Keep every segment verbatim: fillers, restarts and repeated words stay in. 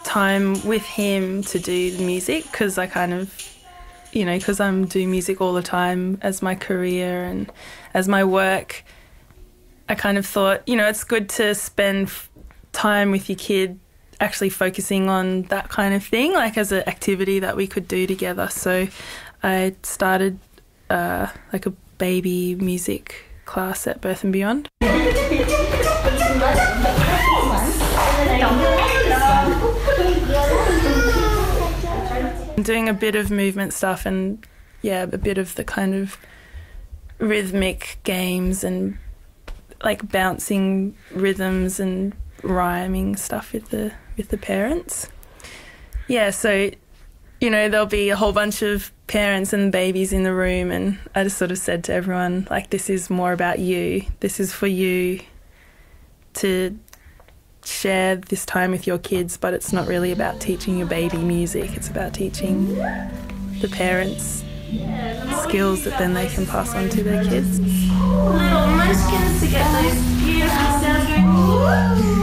time with him to do the music, because I kind of, you know, because I'm doing music all the time as my career and as my work, I kind of thought, you know, it's good to spend f- time with your kid actually focusing on that kind of thing, like as an activity that we could do together. So I started uh, like a baby music class at Birth and Beyond. I'm doing a bit of movement stuff and, yeah, a bit of the kind of rhythmic games and like bouncing rhythms and rhyming stuff with the with the parents. Yeah, so, you know, there'll be a whole bunch of parents and babies in the room, and I just sort of said to everyone, like, this is more about you. This is for you to share this time with your kids, but it's not really about teaching your baby music. It's about teaching the parents skills that then they can pass on to their kids. Little munchkins to get those beautiful sounds going.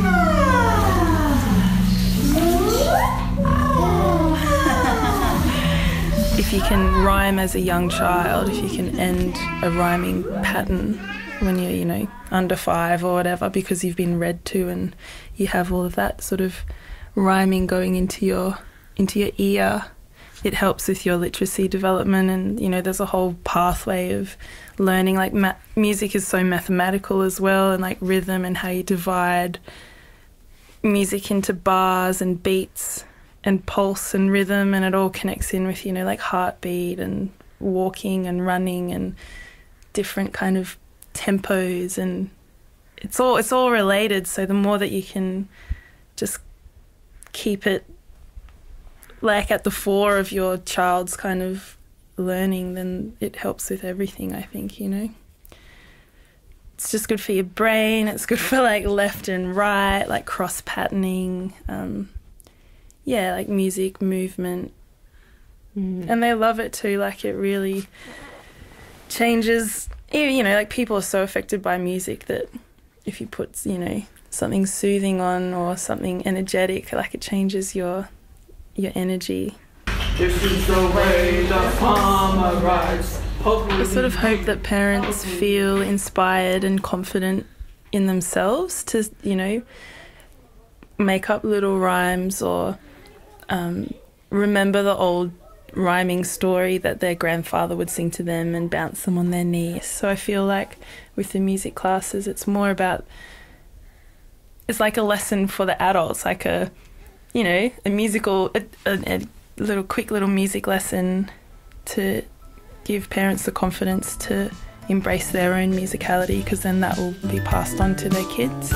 If you can rhyme as a young child, if you can end a rhyming pattern when you're, you know, under five or whatever, because you've been read to and you have all of that sort of rhyming going into your into your ear, it helps with your literacy development. And, you know, there's a whole pathway of learning. Like ma- music is so mathematical as well, and like rhythm and how you divide music into bars and beats and pulse and rhythm, and it all connects in with, you know, like heartbeat and walking and running and different kind of tempos, and it's all it's all related. So the more that you can just keep it like at the fore of your child's kind of learning, then it helps with everything, I think, you know. It's just good for your brain, it's good for like left and right, like cross patterning, um, yeah, like music, movement. Mm. And they love it too, like it really changes, you know, like people are so affected by music that if you put, you know, something soothing on or something energetic, like it changes your your energy. This is the way the farmer rides. I sort of hope that parents feel inspired and confident in themselves to, you know, make up little rhymes or um, remember the old rhyming story that their grandfather would sing to them and bounce them on their knee. So I feel like with the music classes, it's more about, it's like a lesson for the adults, like a, you know, a musical, a, a, a little quick little music lesson to give parents the confidence to embrace their own musicality, because then that will be passed on to their kids.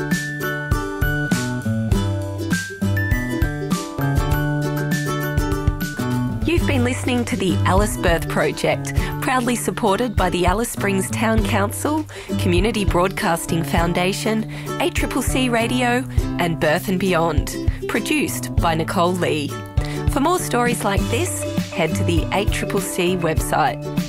You've been listening to the Alice Birth Project, proudly supported by the Alice Springs Town Council, Community Broadcasting Foundation, A C C C Radio and Birth and Beyond, produced by Nicole Lee. For more stories like this, head to the A C C C website.